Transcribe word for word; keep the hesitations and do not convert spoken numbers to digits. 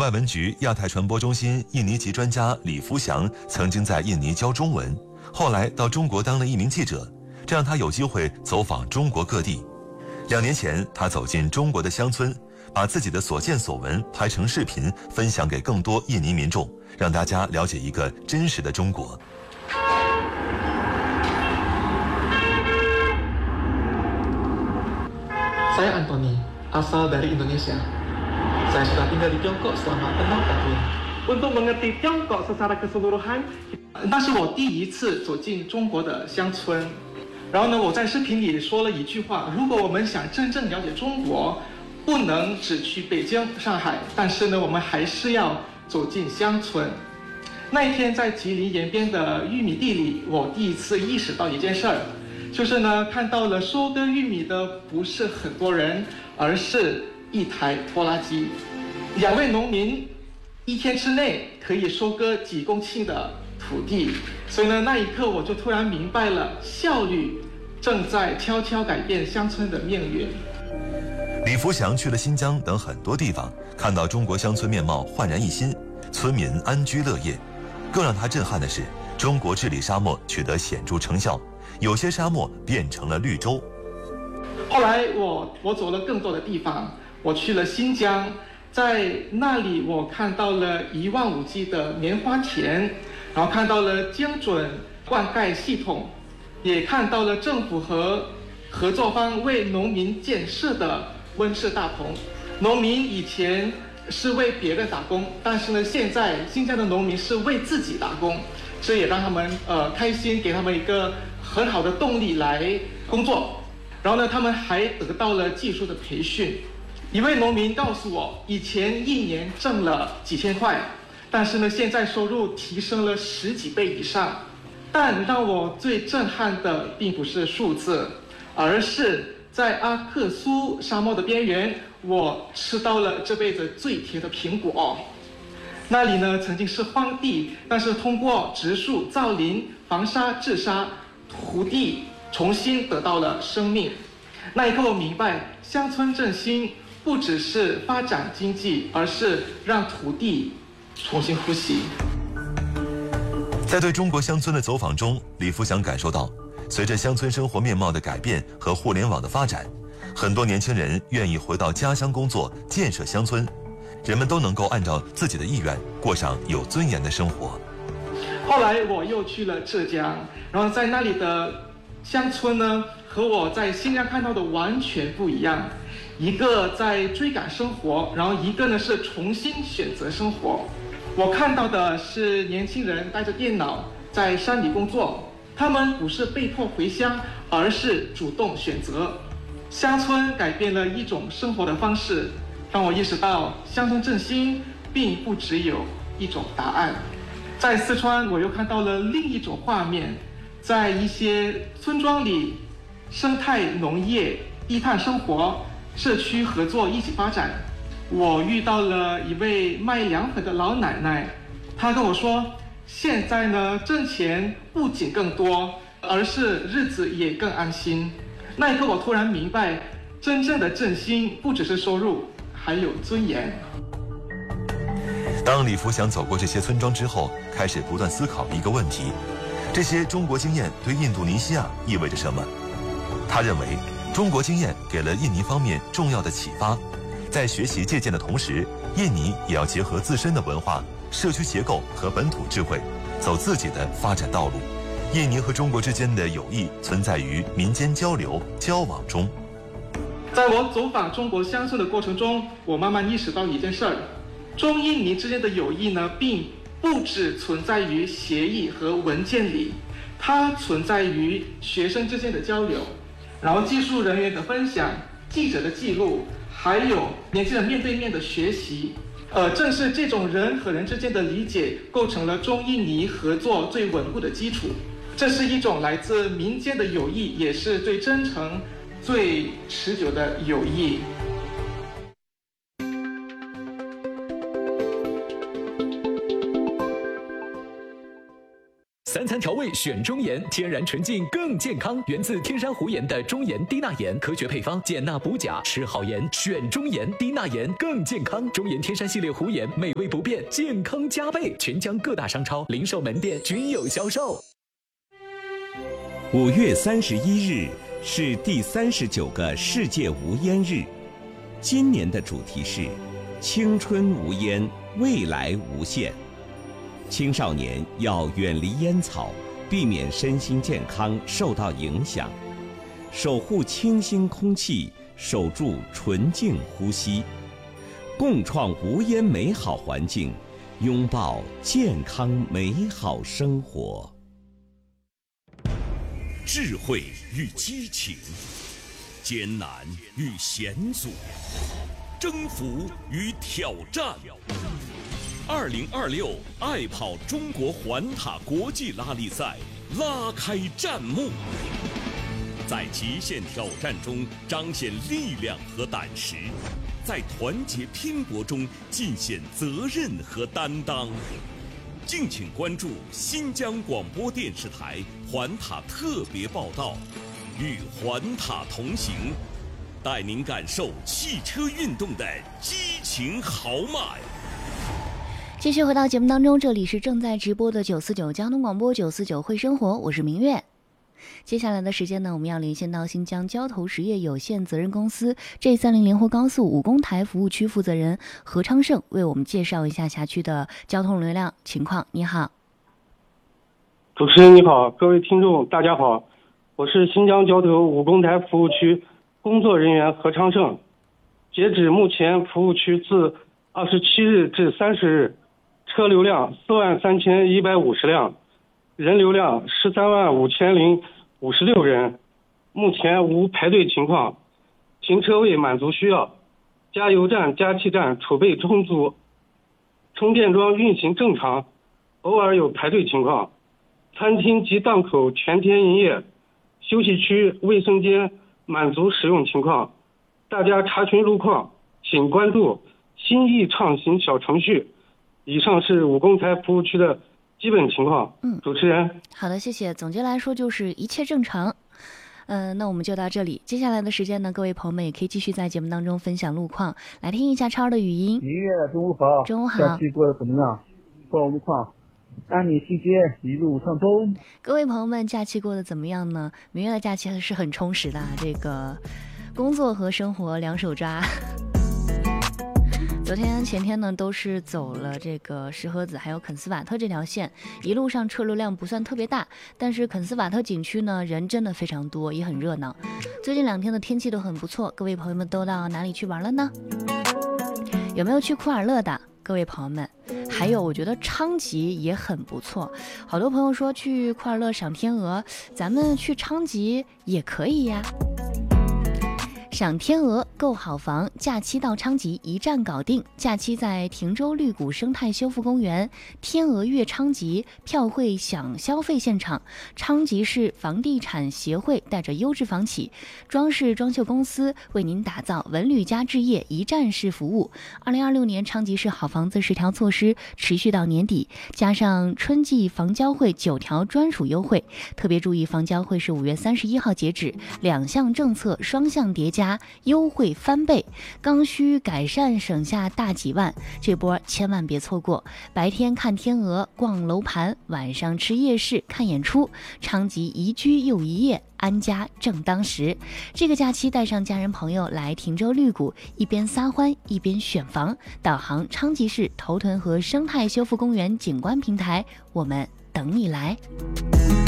外文局亚太传播中心印尼籍专家李福祥曾经在印尼教中文，后来到中国当了一名记者，这让他有机会走访中国各地。两年前，他走进中国的乡村，把自己的所见所闻拍成视频，分享给更多印尼民众，让大家了解一个真实的中国。 Saya Anthony, asal dari Indonesia. Saya sudah tinggal di Tiongkok selama enam tahun. Untuk mengerti Tiongkok secara keseluruhan, 那是我第一次走进中国的乡村。然后呢，我在视频里说了一句话：如果我们想真正了解中国，不能只去北京、上海，但是呢，我们还是要走进乡村。那一天在吉林延边的玉米地里，我第一次意识到一件事儿。就是呢，看到了收割玉米的不是很多人，而是一台拖拉机。两位农民一天之内可以收割几公顷的土地，所以呢，那一刻我就突然明白了，效率正在悄悄改变乡村的命运。 李福祥去了新疆等很多地方，看到中国乡村面貌焕然一新，村民安居乐业。更让他震撼的是，中国治理沙漠取得显著成效。有些沙漠变成了绿洲。 后来我我走了更多的地方，我去了新疆，在那里我看到了一望无际的棉花田，然后看到了精准灌溉系统，也看到了政府和合作方为农民建设的温室大棚。农民以前是为别人打工，但是呢，现在新疆的农民是为自己打工，这也让他们呃开心，给他们一个很好的动力来工作。然后呢，他们还得到了技术的培训。一位农民告诉我，以前一年挣了几千块，但是呢，现在收入提升了十几倍以上。但让我最震撼的并不是数字，而是在阿克苏沙漠的边缘，我吃到了这辈子最甜的苹果。那里呢，曾经是荒地，但是通过植树、造林、防沙、治沙，土地重新得到了生命。那一刻我明白，乡村振兴不只是发展经济，而是让土地重新呼吸。 在对中国乡村的走访中，李福祥感受到，随着乡村生活面貌的改变和互联网的发展，很多年轻人愿意回到家乡工作，建设乡村，人们都能够按照自己的意愿过上有尊严的生活。 后来我又去了浙江，然后在那里的乡村呢，和我在新疆看到的完全不一样。一个在追赶生活，然后一个呢是重新选择生活。我看到的是年轻人带着电脑在山里工作，他们不是被迫回乡，而是主动选择。乡村改变了一种生活的方式，让我意识到乡村振兴并不只有一种答案。在四川，我又看到了另一种画面，在一些村庄里，生态农业、低碳生活、社区合作一起发展。我遇到了一位卖凉粉的老奶奶，她跟我说，现在呢，挣钱不仅更多，而是日子也更安心。那一刻，我突然明白，真正的振兴不只是收入，还有尊严。 当李福祥走过这些村庄之后，开始不断思考一个问题：这些中国经验对印度尼西亚意味着什么？他认为，中国经验给了印尼方面重要的启发，在学习借鉴的同时，印尼也要结合自身的文化、社区结构和本土智慧，走自己的发展道路。印尼和中国之间的友谊存在于民间交流交往中。 在我走访中国乡村的过程中，我慢慢意识到一件事儿：中印尼之间的友谊呢，并不只存在于协议和文件里，它存在于学生之间的交流，然后技术人员的分享、记者的记录，还有年轻人面对面的学习。呃，正是这种人和人之间的理解，构成了中印尼合作最稳固的基础。这是一种来自民间的友谊，也是最真诚、最持久的友谊。 三餐餐调味选中盐，天然纯净更健康，源自天山湖盐的中盐低钠盐，科学配方，减钠补钾，吃好盐选中盐，低钠盐更健康。中盐天山系列湖盐，美味不变，健康加倍，全江各大商超、零售门店均有销售。 五月三十一日是第三十九个世界无烟日，今年的主题是青春无烟，未来无限。青少年要远离烟草，避免身心健康受到影响，守护清新空气，守住纯净呼吸，共创无烟美好环境，拥抱健康美好生活。 智慧与激情，艰难与险阻，征服与挑战。二零二六爱跑中国环塔国际拉力赛拉开战幕，在极限挑战中彰显力量和胆识，在团结拼搏中尽显责任和担当。敬请关注新疆广播电视台环塔特别报道，与环塔同行，带您感受汽车运动的激情豪迈。 继续回到节目当中，这里是正在直播的九四九交通广播九四九会生活，我是明月。接下来的时间呢，我们要连线到新疆交投实业有限责任公司 G 三十 莲湖高速武功台服务区负责人何昌胜为我们介绍一下辖区的交通流量情况。你好。 主持人你好，各位听众大家好，我是新疆交投武功台服务区工作人员何昌胜。截止目前，服务区自二十七日至三十日，车流量四万三千一百五十辆，人流量十三万五千零五十六人，目前无排队情况，停车位满足需要，加油站、加气站储备充足，充电桩运行正常，偶尔有排队情况，餐厅及档口全天营业，休息区、卫生间满足使用情况。大家查询路况，请关注新意畅行小程序。以上是武功台服务区的基本情况。嗯，主持人。 好的，谢谢。总结来说就是一切正常。嗯、呃，那我们就到这里。接下来的时间呢，各位朋友们也可以继续在节目当中分享路况，来听一下超儿的语音。 明月，中午好。 中午好。 假期过得怎么样？报路况，安理期间一路畅通。 各位朋友们，假期过得怎么样呢？明月的假期还是很充实的，这个工作和生活两手抓。昨天前天呢都是走了这个石河子还有肯斯瓦特这条线，一路上车流量不算特别大，但是肯斯瓦特景区呢人真的非常多，也很热闹。最近两天的天气都很不错，各位朋友们都到哪里去玩了呢？有没有去库尔勒的各位朋友们？还有我觉得昌吉也很不错，好多朋友说去库尔勒赏天鹅，咱们去昌吉也可以呀。赏天鹅购好房，假期到昌吉一站搞定。假期在亭州绿谷生态修复公园天鹅悦昌吉票会享消费现场，昌吉市房地产协会带着优质房企装饰装修公司为您打造文旅加置业一站式服务。二零二六年昌吉市好房子十条措施持续到年底，加上春季房交会九条专属优惠，特别注意房交会是五月三十一号截止，两项政策双向叠加，优惠翻倍，刚需改善省下大几万，这波千万别错过。白天看天鹅逛楼盘，晚上吃夜市看演出，昌吉宜居又一夜，安家正当时。这个假期带上家人朋友来亭州绿谷，一边撒欢一边选房，导航昌吉市头屯河生态修复公园景观平台，我们等你来。